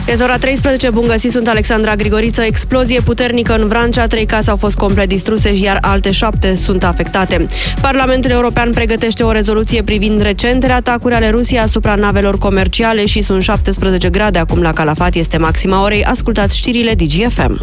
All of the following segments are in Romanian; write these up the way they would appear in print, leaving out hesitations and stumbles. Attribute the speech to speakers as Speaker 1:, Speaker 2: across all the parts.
Speaker 1: Este ora 13, bun găsit, sunt Alexandra Grigoriță. Explozie puternică în Vrancea, 3 case au fost complet distruse, iar alte 7 sunt afectate. Parlamentul European pregătește o rezoluție privind recentele atacuri ale Rusiei asupra navelor comerciale și sunt 17 grade acum la Calafat, este maxima orei. Ascultați știrile DGFM.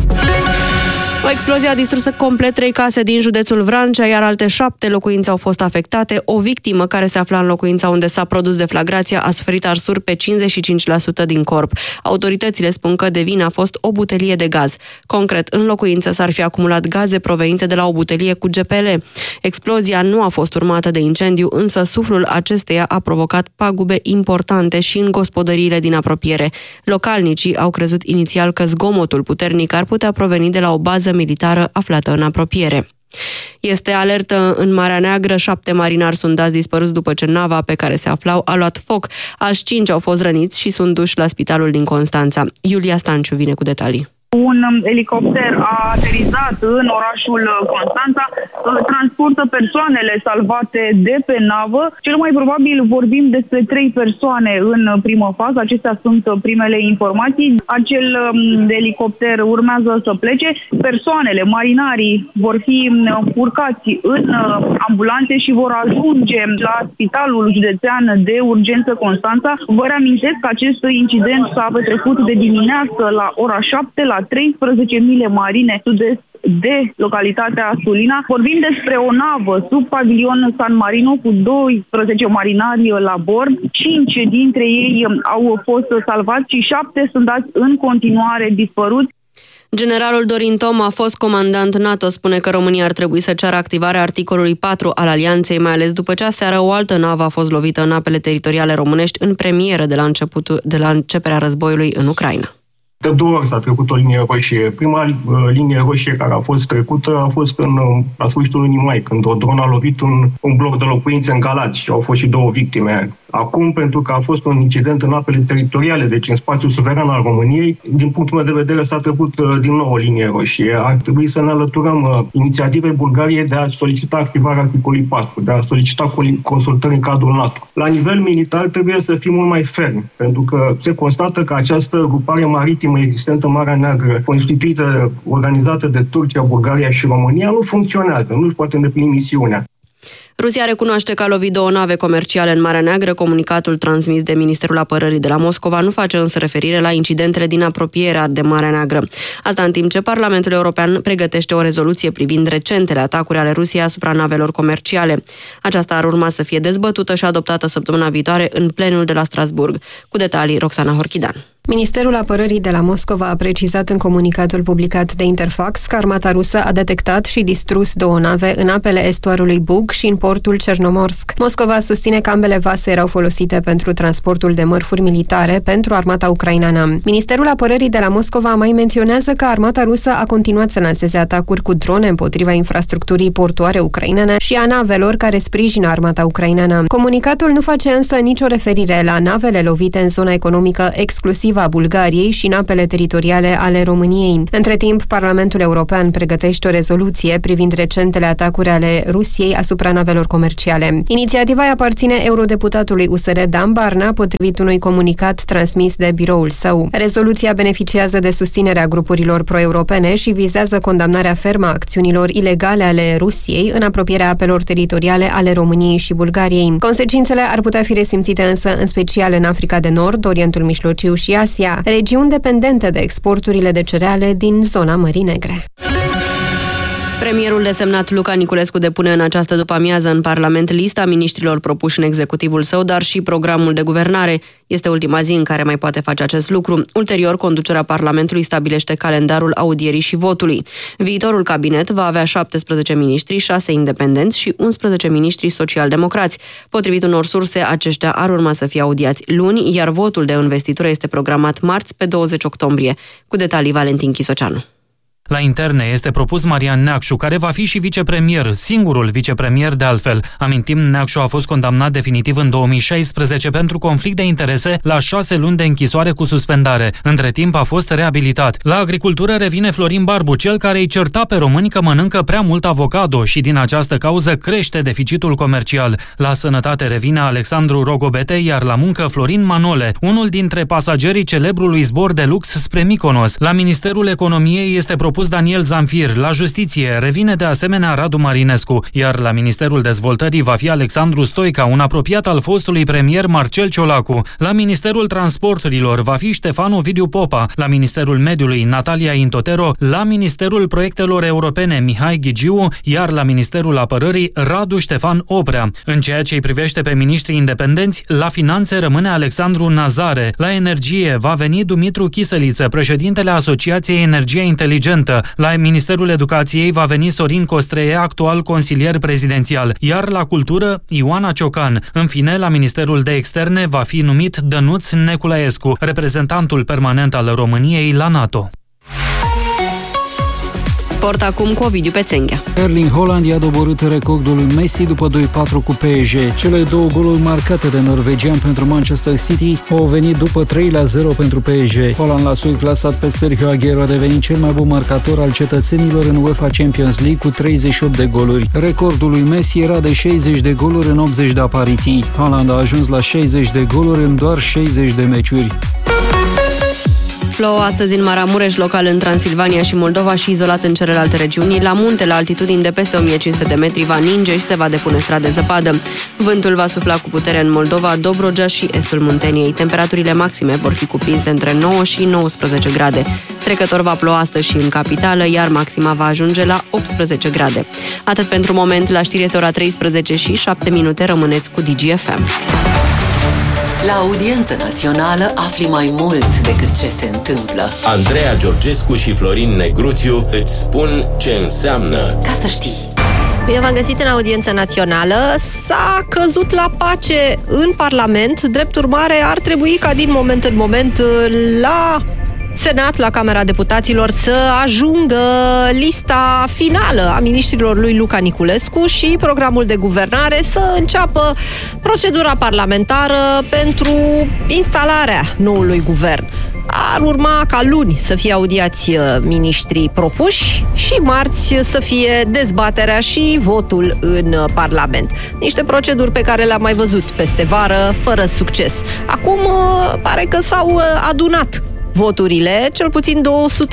Speaker 1: O explozie a distrus complet 3 case din județul Vrancea, iar alte 7 locuințe au fost afectate. O victimă care se afla în locuința unde s-a produs deflagrația a suferit arsuri pe 55% din corp. Autoritățile spun că de vină a fost o butelie de gaz. Concret, în locuință s-ar fi acumulat gaze provenite de la o butelie cu GPL. Explozia nu a fost urmată de incendiu, însă suflul acesteia a provocat pagube importante și în gospodăriile din apropiere. Localnicii au crezut inițial că zgomotul puternic ar putea proveni de la o bază militară aflată în apropiere. Este alertă în Marea Neagră, 7 marinari sunt dați dispăruți după ce nava pe care se aflau a luat foc. Alți 5 au fost răniți și sunt duși la spitalul din Constanța. Iulia Stanciu vine cu detalii.
Speaker 2: Un elicopter a aterizat în orașul Constanța, transportă persoanele salvate de pe navă. Cel mai probabil vorbim despre 3 persoane în primă fază, acestea sunt primele informații. Acel elicopter urmează să plece. Persoanele, marinarii, vor fi urcați în ambulanțe și vor ajunge la Spitalul Județean de Urgență Constanța. Vă reamintesc că acest incident s-a petrecut de dimineață la ora 7 la 13 mile marine sud-est de localitatea Sulina. Vorbim despre o navă sub pavilion San Marino cu 12 marinari la bord. 5 dintre ei au fost salvați și 7 sunt dați în continuare dispăruți.
Speaker 1: Generalul Dorin Tom a fost comandant NATO, spune că România ar trebui să ceară activarea articolului 4 al alianței, mai ales după ce aseară o altă navă a fost lovită în apele teritoriale românești în premieră de la începerea războiului în Ucraina.
Speaker 3: De 2 ori s-a trecut o linie roșie. Prima linie roșie care a fost trecută a fost la sfârșitul lunii mai, când o dronă a lovit un bloc de locuințe în Galați și au fost și 2 victime. Acum, pentru că a fost un incident în apele teritoriale, deci în spațiul suveran al României, din punctul meu de vedere s-a trecut din nou o linie roșie. Ar trebui să ne alăturăm inițiativei Bulgariei de a solicita activarea articolului 4, de a solicita consultări în cadrul NATO. La nivel militar trebuie să fim mult mai fermi, pentru că se constată că această grupare maritimă existentă în Marea Neagră, constituită, organizată de Turcia, Bulgaria și România, nu funcționează, nu își poate îndeplini misiunea.
Speaker 1: Rusia recunoaște că a lovit 2 nave comerciale în Marea Neagră. Comunicatul transmis de Ministerul Apărării de la Moscova nu face însă referire la incidentele din apropierea de Marea Neagră. Asta în timp ce Parlamentul European pregătește o rezoluție privind recentele atacuri ale Rusiei asupra navelor comerciale. Aceasta ar urma să fie dezbătută și adoptată săptămâna viitoare în plenul de la Strasburg. Cu detalii, Roxana Horchidan.
Speaker 4: Ministerul Apărării de la Moscova a precizat în comunicatul publicat de Interfax că armata rusă a detectat și distrus 2 nave în apele estuarului Bug și în portul Cernomorsk. Moscova susține că ambele vase erau folosite pentru transportul de mărfuri militare pentru armata ucraineană. Ministerul Apărării de la Moscova mai menționează că armata rusă a continuat să lanseze atacuri cu drone împotriva infrastructurii portuare ucrainene și a navelor care sprijină armata ucraineană. Comunicatul nu face însă nicio referire la navele lovite în zona economică exclusivă a Bulgariei și în apele teritoriale ale României. Între timp, Parlamentul European pregătește o rezoluție privind recentele atacuri ale Rusiei asupra navelor comerciale. Inițiativa îi aparține eurodeputatului USR Dan Barna, potrivit unui comunicat transmis de biroul său. Rezoluția beneficiază de susținerea grupurilor pro-europene și vizează condamnarea fermă a acțiunilor ilegale ale Rusiei în apropierea apelor teritoriale ale României și Bulgariei. Consecințele ar putea fi resimțite însă în special în Africa de Nord, Orientul Mijlociu și Asia, regiuni dependente de exporturile de cereale din zona Mării Negre.
Speaker 1: Premierul desemnat Luca Niculescu depune în această după-amiază în Parlament lista miniștrilor propuși în executivul său, dar și programul de guvernare. Este ultima zi în care mai poate face acest lucru. Ulterior, conducerea Parlamentului stabilește calendarul audierii și votului. Viitorul cabinet va avea 17 miniștri, 6 independenți și 11 miniștri social-democrați. Potrivit unor surse, aceștia ar urma să fie audiați luni, iar votul de investitură este programat marți pe 20 octombrie. Cu detalii, Valentin Chisoceanu.
Speaker 5: La interne este propus Marian Neacșu, care va fi și vicepremier, singurul vicepremier de altfel. Amintim, Neacșu a fost condamnat definitiv în 2016 pentru conflict de interese la 6 luni de închisoare cu suspendare. Între timp a fost reabilitat. La agricultură revine Florin Barbu, cel care îi certa pe români că mănâncă prea mult avocado și din această cauză crește deficitul comercial. La sănătate revine Alexandru Rogobete, iar la muncă Florin Manole, unul dintre pasagerii celebrului zbor de lux spre Mykonos. La Ministerul Economiei este propus Daniel Zamfir. La Justiție revine de asemenea Radu Marinescu, iar la Ministerul Dezvoltării va fi Alexandru Stoica, un apropiat al fostului premier Marcel Ciolacu. La Ministerul Transporturilor va fi Ștefan Ovidiu Popa, la Ministerul Mediului Natalia Intotero, la Ministerul Proiectelor Europene Mihai Ghigiu, iar la Ministerul Apărării Radu Ștefan Oprea. În ceea ce îi privește pe miniștrii independenți, la Finanțe rămâne Alexandru Nazare, la Energie va veni Dumitru Chisăliță, președintele Asociației Energia Inteligentă, la Ministerul Educației va veni Sorin Costreie, actual consilier prezidențial, iar la Cultură Ioana Ciocan. În fine, la Ministerul de Externe va fi numit Dănuț Neculaescu, reprezentantul permanent al României la NATO.
Speaker 1: Sport acum cu Ovidiu Pețenghea.
Speaker 6: Erling Haaland i-a doborât recordul lui Messi după 2-4 cu PSG. Cele două goluri marcate de norvegian pentru Manchester City au venit după 3-0 pentru PSG. Haaland l-a surclasat pe Sergio Aguero, a devenit cel mai bun marcator al cetățenilor în UEFA Champions League cu 38 de goluri. Recordul lui Messi era de 60 de goluri în 80 de apariții. Haaland a ajuns la 60 de goluri în doar 60 de meciuri.
Speaker 1: Plouă astăzi în Maramureș, local în Transilvania și Moldova și izolat în celelalte regiuni. La munte, la altitudini de peste 1500 de metri, va ninge și se va depune strat de zăpadă. Vântul va sufla cu putere în Moldova, Dobrogea și estul Munteniei. Temperaturile maxime vor fi cuprinse între 9 și 19 grade. Trecător va ploua astăzi și în capitală, iar maxima va ajunge la 18 grade. Atât pentru moment, la știri este ora 13 și 7 minute. Rămâneți cu DGFM.
Speaker 7: La Audiență Națională afli mai mult decât ce se întâmplă.
Speaker 8: Andreea Georgescu și Florin Negruțiu îți spun ce înseamnă
Speaker 7: Ca să știi.
Speaker 4: Bine v-am găsit în Audiența Națională. S-a căzut la pace în Parlament. Drept urmare, ar trebui ca din moment în moment la Senat, la Camera Deputaților, să ajungă lista finală a miniștrilor lui Luca Niculescu și programul de guvernare, să înceapă procedura parlamentară pentru instalarea noului guvern. Ar urma ca luni să fie audiați miniștrii propuși și marți să fie dezbaterea și votul în Parlament. Niște proceduri pe care le-am mai văzut peste vară, fără succes. Acum pare că s-au adunat voturile, cel puțin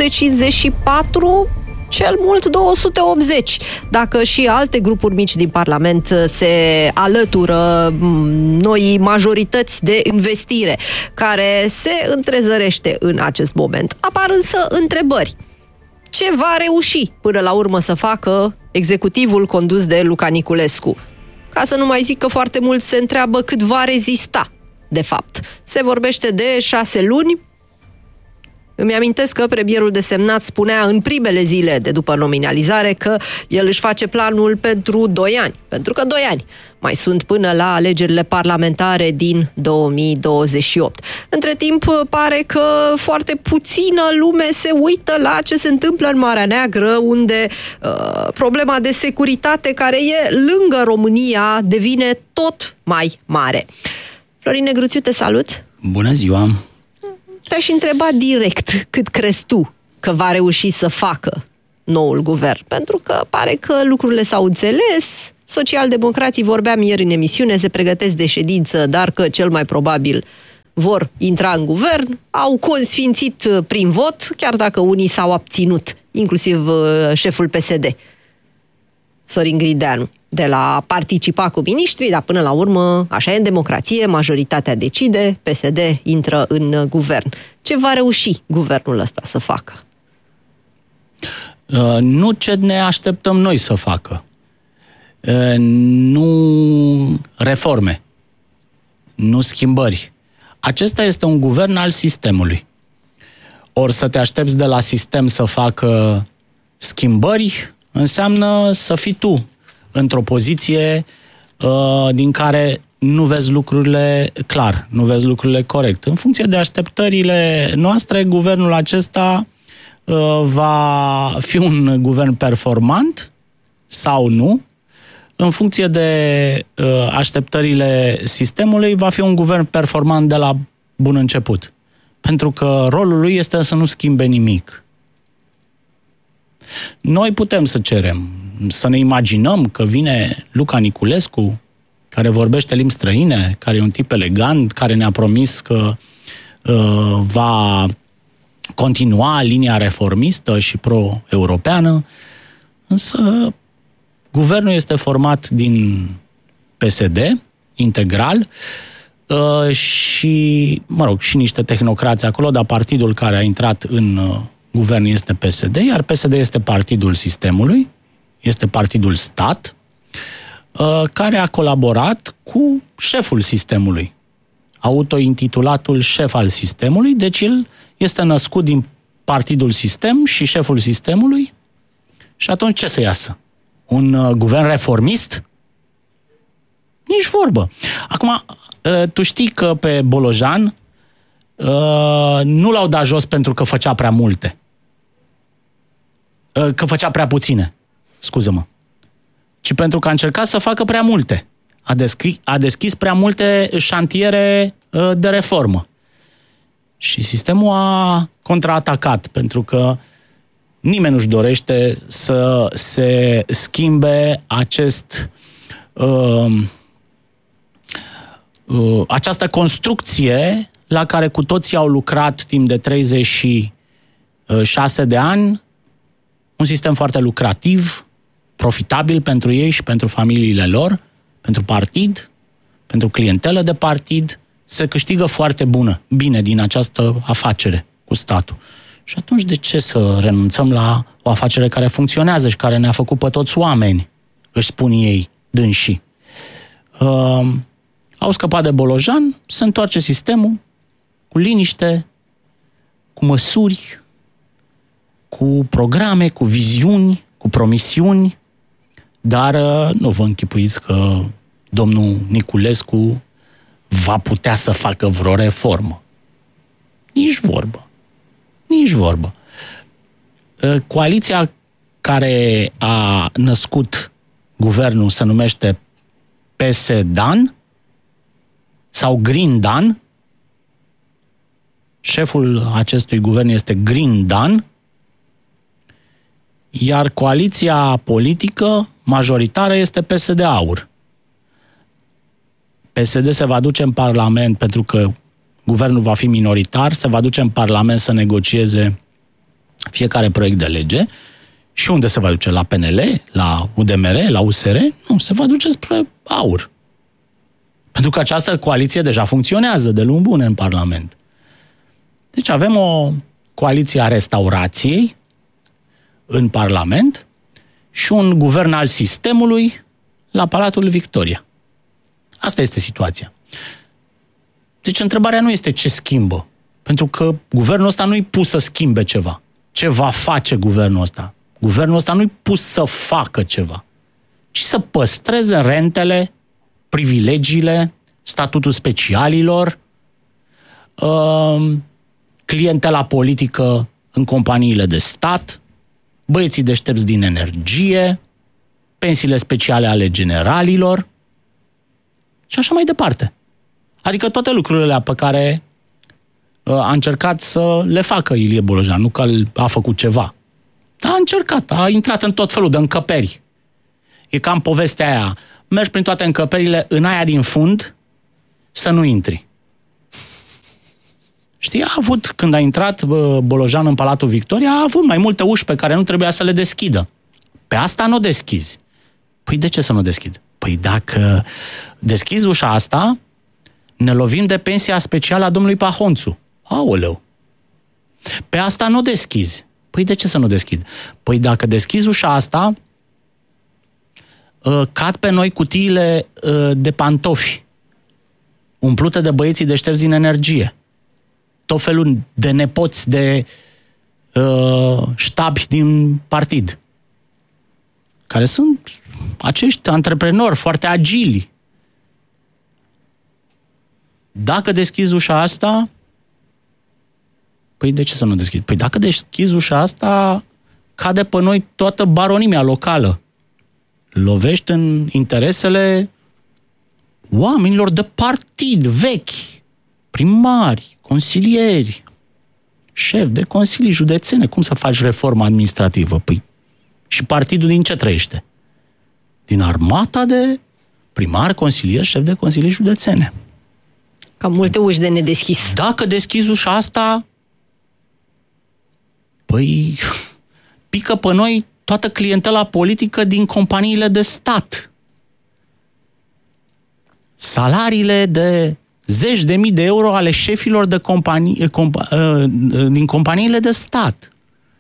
Speaker 4: 254, cel mult 280. Dacă și alte grupuri mici din Parlament se alătură noi majorități de investire care se întrezărește în acest moment. Apar însă întrebări. Ce va reuși până la urmă să facă executivul condus de Luca Niculescu? Ca să nu mai zic că foarte mulți se întreabă cât va rezista, de fapt. Se vorbește de 6 luni. Îmi amintesc că premierul desemnat spunea în primele zile de după nominalizare că el își face planul pentru 2 ani. Pentru că 2 ani mai sunt până la alegerile parlamentare din 2028. Între timp, pare că foarte puțină lume se uită la ce se întâmplă în Marea Neagră, unde problema de securitate care e lângă România devine tot mai mare. Florin Negruțiu, te salut!
Speaker 9: Bună ziua!
Speaker 4: Te-aș întreba direct cât crezi tu că va reuși să facă noul guvern. Pentru că pare că lucrurile s-au înțeles, socialdemocrații, vorbeam ieri în emisiune, se pregătesc de ședință, dar că cel mai probabil vor intra în guvern, au consfințit prin vot, chiar dacă unii s-au abținut, inclusiv șeful PSD, Sorin Grideanu, de la participa cu miniștrii, dar până la urmă, așa e în democrație, majoritatea decide, PSD intră în guvern. Ce va reuși guvernul ăsta să facă?
Speaker 9: Nu ce ne așteptăm noi să facă. Nu reforme. Nu schimbări. Acesta este un guvern al sistemului. Ori să te aștepți de la sistem să facă schimbări, înseamnă să fii tu într-o poziție din care nu vezi lucrurile clar, nu vezi lucrurile corect. În funcție de așteptările noastre, guvernul acesta va fi un guvern performant sau nu. În funcție de așteptările sistemului, va fi un guvern performant de la bun început. Pentru că rolul lui este să nu schimbe nimic. Noi putem să cerem, să ne imaginăm că vine Luca Niculescu, care vorbește limbi străine, care e un tip elegant, care ne-a promis că va continua linia reformistă și pro-europeană, însă guvernul este format din PSD, integral, și, și niște tehnocrați acolo, dar partidul care a intrat în guvern este PSD, iar PSD este partidul sistemului, este partidul stat, care a colaborat cu șeful sistemului, autointitulatul șef al sistemului, deci el este născut din partidul sistem și șeful sistemului. Și atunci ce să iasă? Un guvern reformist? Nici vorbă. Acum, tu știi că pe Bolojan nu l-au dat jos pentru că făcea prea multe. Că făcea prea puține, scuză-mă. Ci pentru că a încercat să facă prea multe. A deschis prea multe șantiere de reformă. Și sistemul a contraatacat, pentru că nimeni nu-și dorește să se schimbe această construcție la care cu toții au lucrat timp de 36 de ani, un sistem foarte lucrativ, profitabil pentru ei și pentru familiile lor, pentru partid, pentru clientelă de partid, se câștigă foarte bine din această afacere cu statul. Și atunci de ce să renunțăm la o afacere care funcționează și care ne-a făcut pe toți oameni, își spun ei, dânsii. Au scăpat de Bolojan, se întoarce sistemul cu liniște, cu măsuri, cu programe, cu viziuni, cu promisiuni, dar nu vă închipuiți că domnul Niculescu va putea să facă vreo reformă. Nici vorbă. Nici vorbă. Coaliția care a născut guvernul se numește PS-Dan sau Green-Dan. Șeful acestui guvern este Green-Dan, iar coaliția politică majoritară este PSD-Aur. PSD se va duce în Parlament pentru că guvernul va fi minoritar, se va duce în Parlament să negocieze fiecare proiect de lege. Și unde se va duce? La PNL? La UDMR? La USR? Nu, se va duce spre Aur. Pentru că această coaliție deja funcționează de luni bune în Parlament. Deci avem o coaliție a restaurației în Parlament și un guvern al sistemului la Palatul Victoria. Asta este situația. Deci întrebarea nu este ce schimbă, pentru că guvernul ăsta nu-i pus să schimbe ceva. Ce va face guvernul ăsta? Guvernul ăsta nu-i pus să facă ceva, ci să păstreze rentele, privilegiile, statutul specialilor, clientela politică în companiile de stat, băieții deștepți din energie, pensiile speciale ale generalilor și așa mai departe. Adică toate lucrurile pe care a încercat să le facă Ilie Bolojan, nu că a făcut ceva. Dar a încercat, a intrat în tot felul de încăperi. E cam povestea aia. Mergi prin toate încăperile, în aia din fund, să nu intri. Știi, a avut, când a intrat Bolojan în Palatul Victoria, a avut mai multe uși pe care nu trebuia să le deschidă. Pe asta nu o deschizi. Păi de ce să nu deschid? Păi dacă deschizi ușa asta, ne lovim de pensia specială a domnului Pahonțu. Aoleu! Pe asta nu o deschizi. Păi de ce să nu deschid? Păi dacă deschizi ușa asta, cad pe noi cutiile de pantofi umplute de băieții deștepți din energie. Tot felul de nepoți de ștabi din partid, care sunt acești antreprenori foarte agili. Dacă deschizi ușa asta, Păi de ce să nu deschid? Păi dacă deschizi ușa asta, cade pe noi toată baronimea locală. Lovești în interesele oamenilor de partid vechi, primari, consilieri, șef de consilii județene. Cum să faci reforma administrativă? Păi și partidul din ce trăiește? Din armata de primar, consilier, șef de consilii județene.
Speaker 10: Cam multe uși de nedeschis.
Speaker 9: Dacă deschizi ușa asta, păi pică pe noi toată clientela politică din companiile de stat. Salariile de zeci de mii de euro ale șefilor de companii, din companiile de stat.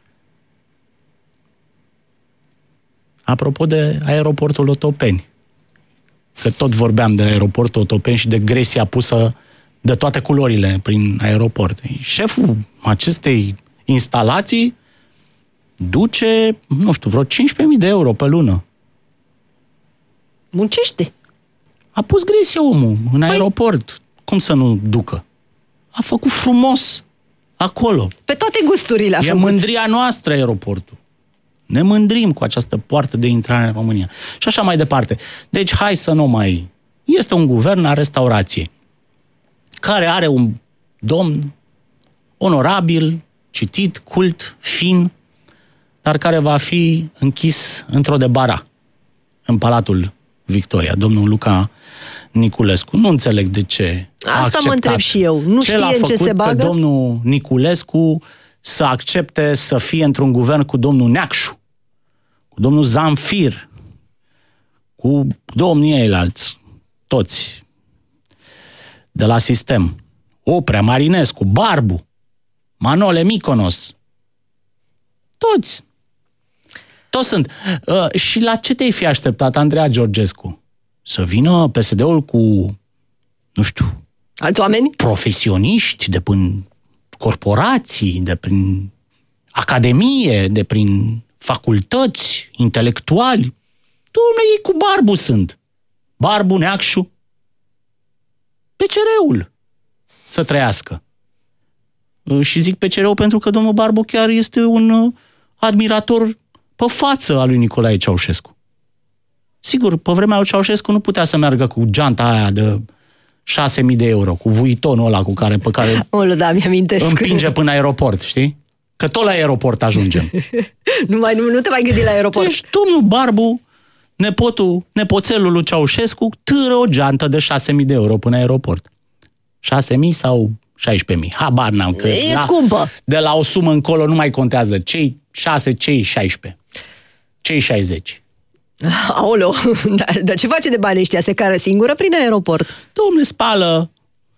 Speaker 9: Apropo de aeroportul Otopeni, că tot vorbeam de aeroportul Otopeni și de gresia pusă de toate culorile prin aeroport. Șeful acestei instalații duce, nu știu, vreo 15.000 de euro pe lună.
Speaker 10: Muncește.
Speaker 9: A pus gresie omul în aeroport. Cum să nu ducă? A făcut frumos acolo.
Speaker 10: Pe toate gusturile a făcut.
Speaker 9: E mândria noastră aeroportul. Ne mândrim cu această poartă de intrare în România. Și așa mai departe. Deci hai să nu mai... Este un guvern al restaurației care are un domn onorabil, citit, cult, fin, dar care va fi închis într-o de bara în Palatul Victoria, domnul Luca Niculescu. Nu înțeleg de ce a acceptat.
Speaker 10: Mă întreb și eu. Nu știe în ce se bagă?
Speaker 9: Pe domnul Niculescu să accepte să fie într-un guvern cu domnul Neacșu, cu domnul Zamfir, cu domnii eilalți, toți de la sistem. Oprea, Marinescu, Barbu, Manole Mykonos. Toți sunt. Și la ce te-ai fi așteptat, Andreea Georgescu? Să vină PSD-ul cu, nu știu,
Speaker 10: alți oameni? Profesioniști
Speaker 9: de prin corporații, de prin academie, de prin facultăți, intelectuali. Doamne, ei cu Barbu sunt. Barbu, Neacșu. PCR-ul să trăiască. Și zic PCR-ul pentru că domnul Barbu chiar este un admirator pe față al lui Nicolae Ceaușescu. Sigur, pe vremea lui Ceaușescu nu putea să meargă cu geanta aia de 6.000 de euro, cu vuitonul ăla pe care
Speaker 10: da, mi-amintesc.
Speaker 9: Împinge până aeroport, știi? Că tot la aeroport ajungem.
Speaker 10: nu te mai gândi la aeroport.
Speaker 9: Deci domnul Barbu, nepoțelul lui Ceaușescu, târă o geantă de 6.000 de euro până aeroport. 6.000 sau 16.000. Habar n-am. Că
Speaker 10: e scumpă.
Speaker 9: De la o sumă încolo nu mai contează. Cei 6, cei 16. Cei 60.
Speaker 10: Aoleu, dar ce face de bani ăștia? Se cară singură prin aeroport?
Speaker 9: Dom'le, spală,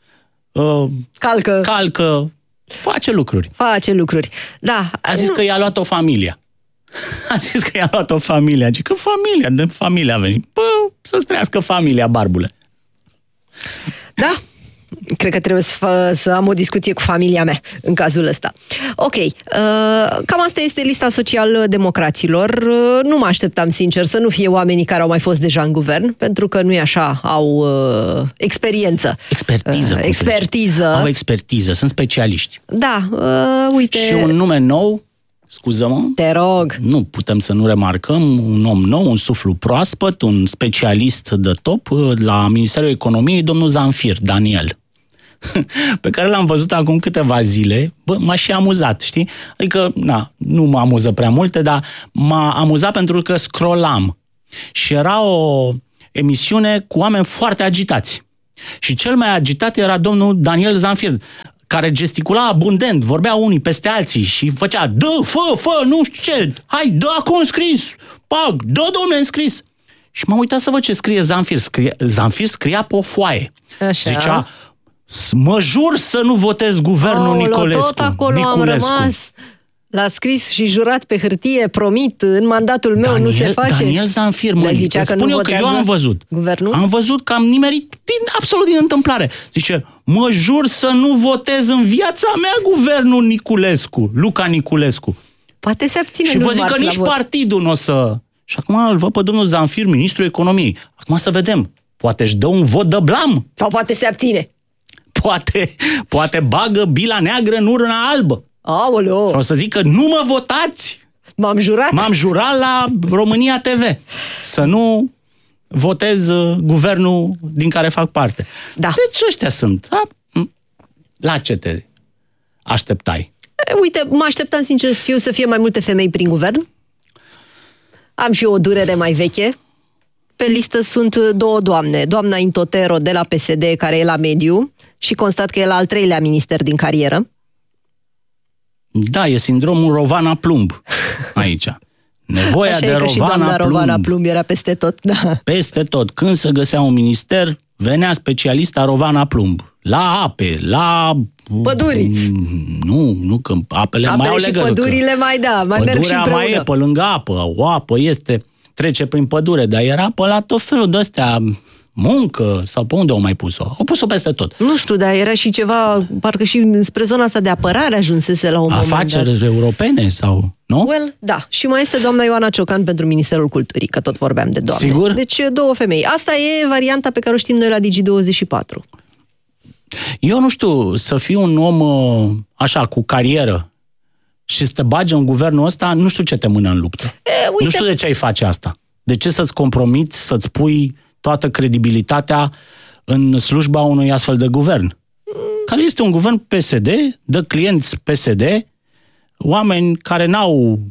Speaker 9: calcă, face lucruri.
Speaker 10: Da.
Speaker 9: A zis că i-a luat-o familia. Adică familia, din familia a venit. Să-ți trăiască familia, Barbule.
Speaker 10: Da. Cred că trebuie să am o discuție cu familia mea în cazul ăsta. Ok, cam asta este lista social-democraților. Nu mă așteptam, sincer, să nu fie oamenii care au mai fost deja în guvern, pentru că nu e așa, au expertiză.
Speaker 9: Au expertiză, sunt specialiști.
Speaker 10: Da, uite...
Speaker 9: Și un nume nou, scuză-mă.
Speaker 10: Te rog.
Speaker 9: Nu putem să nu remarcăm un om nou, un suflu proaspăt, un specialist de top la Ministerul Economiei, domnul Zamfir, Daniel. Pe care l-am văzut acum câteva zile, m-a și amuzat, știi? Adică, nu mă amuză prea multe, dar m-a amuzat pentru că scrollam. Și era o emisiune cu oameni foarte agitați. Și cel mai agitat era domnul Daniel Zamfir, care gesticula abundent, vorbea unii peste alții și făcea, fă, nu știu ce, hai, dă acum înscris, dă, dom'le, înscris. Și m-am uitat să văd ce scrie Zamfir. Zamfir scria pe o foaie.
Speaker 10: Așa.
Speaker 9: Zicea, mă jur să nu votez guvernul Niculescu.
Speaker 10: Tot acolo am rămas. L-a scris și jurat pe hârtie, promit, în mandatul meu nu se face.
Speaker 9: Daniel Zamfir, spun eu că eu am văzut.
Speaker 10: Guvernul?
Speaker 9: Am văzut că am nimerit absolut din întâmplare. Zice, mă jur să nu votez în viața mea guvernul Niculescu, Luca Niculescu.
Speaker 10: Poate se abține.
Speaker 9: Și vă zic că nici partidul nu o să... Și acum îl văd pe domnul Zamfir, ministrul economiei. Acum să vedem. Poate își dă un vot de blam.
Speaker 10: Sau poate se abține.
Speaker 9: Poate bagă bila neagră în urna albă.
Speaker 10: Aoleo!
Speaker 9: Și o să zic că nu mă votați! M-am jurat la România TV să nu votez guvernul din care fac parte.
Speaker 10: Da.
Speaker 9: Deci ăștia sunt. La ce te așteptai?
Speaker 10: Uite, mă așteptam sincer să fie mai multe femei prin guvern. Am și eu o durere mai veche. Pe listă sunt 2 doamne. Doamna Intotero de la PSD, care e la mediu, și constat că e la al 3-lea minister din carieră.
Speaker 9: Da, e sindromul Rovana Plumb aici. Nevoia
Speaker 10: așa
Speaker 9: de
Speaker 10: Rovana Plumb. Așa e că și doamna Rovana Plumb era peste tot, da.
Speaker 9: Peste tot. Când se găsea un minister, venea specialista Rovana Plumb. La ape, la...
Speaker 10: Păduri.
Speaker 9: Nu, că apele mai au legătură.
Speaker 10: Și pădurile mai merg și împreună.
Speaker 9: Pădurea mai e pe lângă apă. O apă trece prin pădure, dar era pe la tot felul de astea, muncă, sau pe unde au mai pus-o? Au pus-o peste tot.
Speaker 10: Nu știu, dar era și ceva, parcă și spre zona asta de apărare ajunsese la un moment dat.
Speaker 9: Afaceri europene sau, nu?
Speaker 10: Well, da. Și mai este doamna Ioana Ciocan pentru Ministerul Culturii, că tot vorbeam de doamne.
Speaker 9: Sigur?
Speaker 10: Deci 2 femei. Asta e varianta pe care o știm noi la Digi24.
Speaker 9: Eu nu știu, să fii un om așa, cu carieră și să te bagi în guvernul ăsta, nu știu ce te mână în luptă.
Speaker 10: Uite.
Speaker 9: Nu știu de ce ai face asta. De ce să-ți compromiți, să-ți pui toată credibilitatea în slujba unui astfel de guvern? Care este un guvern PSD, de clienți PSD, oameni care n-au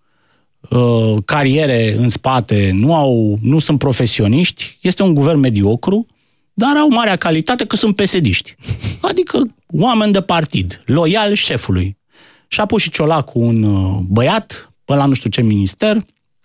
Speaker 9: cariere în spate, nu sunt profesioniști, este un guvern mediocru, dar au marea calitate că sunt PSD-ști. Adică oameni de partid, loiali șefului. Și-a pus și Ciolacu un băiat, pe la nu știu ce minister.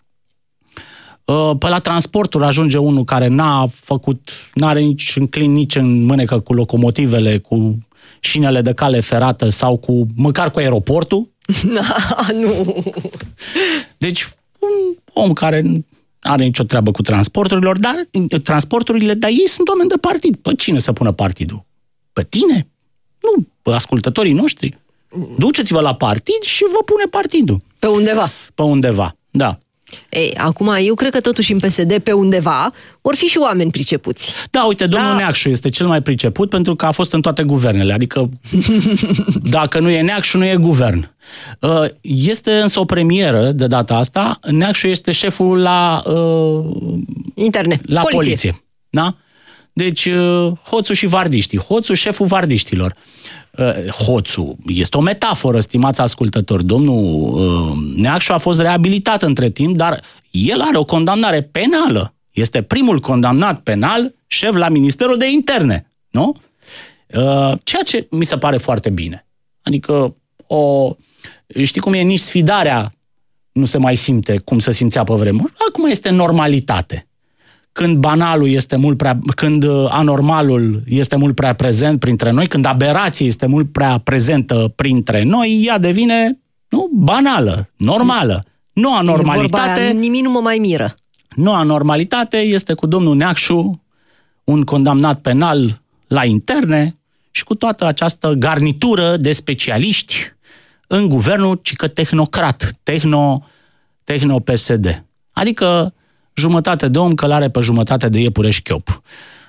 Speaker 9: Pe la transporturi ajunge unul care n-are nici înclin, nici în mânecă cu locomotivele, cu șinele de cale ferată sau măcar cu aeroportul.
Speaker 10: Nu.
Speaker 9: Deci, un om care nu are nicio treabă cu transporturile, dar ei sunt oameni de partid. Pe cine să pună partidul? Pe tine? Nu, pe ascultătorii noștri. Duceți-vă la partid și vă pune partidul.
Speaker 10: Pe undeva.
Speaker 9: Pe undeva, da.
Speaker 10: Ei, acum, eu cred că totuși în PSD, pe undeva, vor fi și oameni pricepuți.
Speaker 9: Da, uite, domnul Neacșu este cel mai priceput pentru că a fost în toate guvernele. Adică, dacă nu e Neacșu, nu e guvern. Este însă o premieră de data asta. Neacșu este șeful la...
Speaker 10: interne.
Speaker 9: La poliție. Da? Deci, hoțul și vardiștii. Hoțul, șeful vardiștilor. Hoțul este o metaforă, stimați ascultători. Domnul Neacșu a fost reabilitat între timp, dar el are o condamnare penală. Este primul condamnat penal șef la Ministerul de Interne, nu? Ceea ce mi se pare foarte bine. Adică, știi cum e, nici sfidarea nu se mai simte cum se simțea pe vremuri. Acum este normalitate. Când când anormalul este mult prea prezent printre noi, când aberația este mult prea prezentă printre noi, ea devine banală, normală. Noua normalitate...
Speaker 10: nimic nu mă mai miră.
Speaker 9: Noua normalitate este cu domnul Neacșu, un condamnat penal la interne și cu toată această garnitură de specialiști în guvernul, ci că tehnocrat, tehno-PSD. Adică jumătate de om călare pe jumătate de iepure și chiop.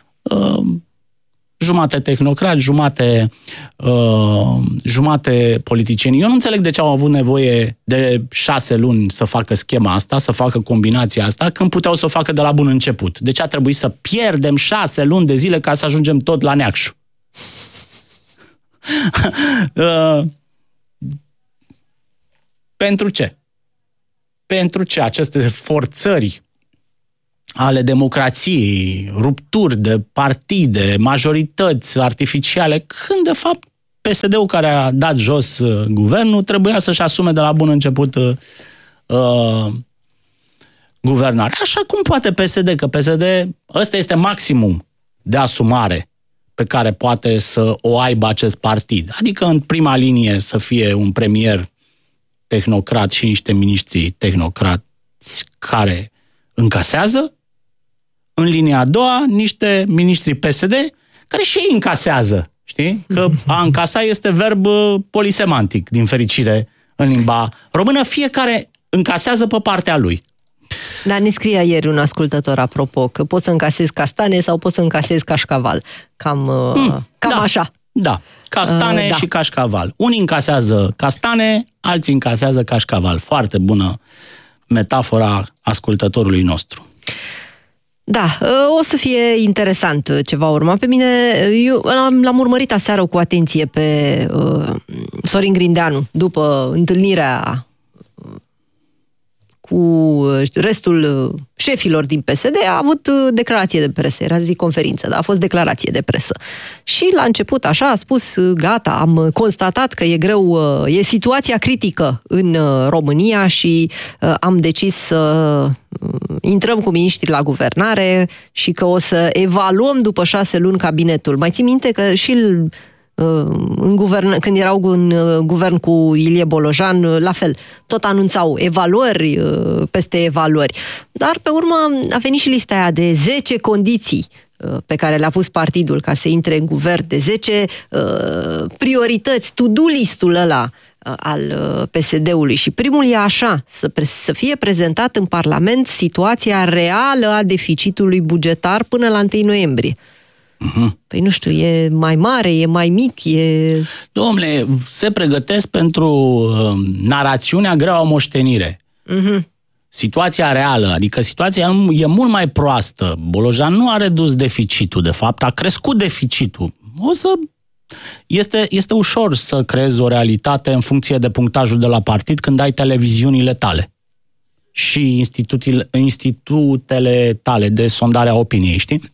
Speaker 9: Jumate tehnocrat, jumate politicieni. Eu nu înțeleg de ce au avut nevoie de 6 luni să facă schema asta, să facă combinația asta, când puteau să o facă de la bun început. De ce a trebuit să pierdem 6 luni de zile ca să ajungem tot la Neacșu? Pentru ce? Pentru ce aceste forțări ale democrației, rupturi de partide, majorități artificiale, când de fapt PSD-ul care a dat jos guvernul trebuia să-și asume de la bun început guvernarea. Așa cum poate PSD, că PSD, ăsta este maximum de asumare pe care poate să o aibă acest partid. Adică în prima linie să fie un premier tehnocrat și niște miniștri tehnocrați care încasează, în linia a doua, niște miniștri PSD care și ei încasează, știi? Că a încasa este verb polisemantic, din fericire, în limba română. Fiecare încasează pe partea lui.
Speaker 10: Dar ne scria ieri un ascultător, apropo, că poți să încasezi castane sau poți să încasezi cașcaval. Cam
Speaker 9: da,
Speaker 10: așa.
Speaker 9: Da, castane și cașcaval. Unii încasează castane, alții încasează cașcaval. Foarte bună metafora ascultătorului nostru.
Speaker 10: Da, o să fie interesant ce va urma. Pe mine, eu l-am urmărit aseară cu atenție pe Sorin Grindeanu, după întâlnirea cu restul șefilor din PSD, a avut declarație de presă, era zi conferință, dar a fost declarație de presă. Și la început, așa, a spus, gata, am constatat că e greu, e situația critică în România și am decis să intrăm cu miniștri la guvernare și că o să evaluăm după 6 luni cabinetul. Mai ții minte că și în guvern, când erau în guvern cu Ilie Bolojan, la fel, tot anunțau evaluări peste evaluări. Dar pe urmă a venit și lista aia de 10 condiții pe care le-a pus partidul ca să intre în guvern, de 10 priorități, to-do list-ul ăla al PSD-ului. Și primul e așa, să fie prezentat în Parlament situația reală a deficitului bugetar până la 1 noiembrie. Păi nu știu, e mai mare, e mai mic, e...
Speaker 9: Dom'le, se pregătesc pentru narațiunea grea o moștenire. Situația reală, adică situația e mult mai proastă. Bolojan nu a redus deficitul, de fapt, a crescut deficitul. Este ușor să creezi o realitate în funcție de punctajul de la partid când ai televiziunile tale și institutele tale de sondare a opiniei, știi?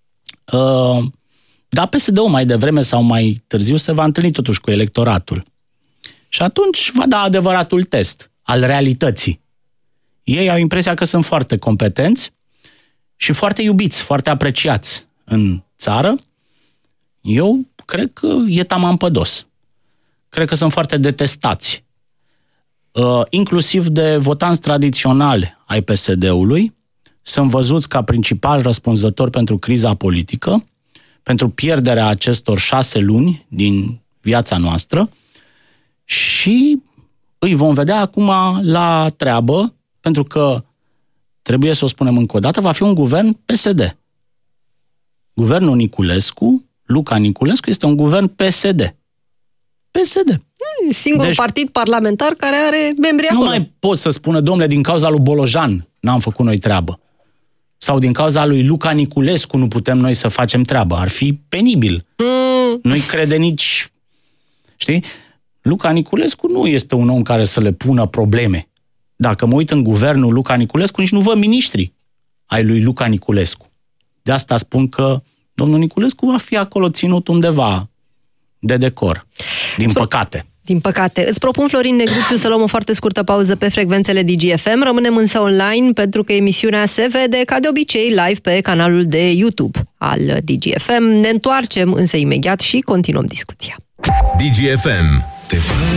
Speaker 9: Dar PSD-ul mai devreme sau mai târziu se va întâlni totuși cu electoratul. Și atunci va da adevăratul test al realității. Ei au impresia că sunt foarte competenți și foarte iubiți, foarte apreciați în țară. Eu cred că e taman pe dos. Cred că sunt foarte detestați. Inclusiv de votanți tradiționali ai PSD-ului, sunt văzuți ca principal răspunzători pentru criza politică, pentru pierderea acestor 6 luni din viața noastră și îi vom vedea acum la treabă, pentru că, trebuie să o spunem încă o dată, va fi un guvern PSD. Guvernul Niculescu, Luca Niculescu, este un guvern PSD. PSD.
Speaker 10: Singurul partid parlamentar care are membri acolo.
Speaker 9: Nu mai pot să spună, domnule, din cauza lui Bolojan n-am făcut noi treabă. Sau din cauza lui Luca Niculescu nu putem noi să facem treabă. Ar fi penibil. Nu-i crede nici... Știi? Luca Niculescu nu este un om care să le pună probleme. Dacă mă uit în guvernul Luca Niculescu, nici nu văd miniștri ai lui Luca Niculescu. De asta spun că domnul Niculescu va fi acolo ținut undeva de decor. Din păcate.
Speaker 10: Din păcate. Îți propun, Florin Negruțiu, să luăm o foarte scurtă pauză pe frecvențele DGFM. Rămânem însă online pentru că emisiunea se vede, ca de obicei, live pe canalul de YouTube al DGFM. Ne întoarcem însă imediat și continuăm discuția.
Speaker 11: DGFM.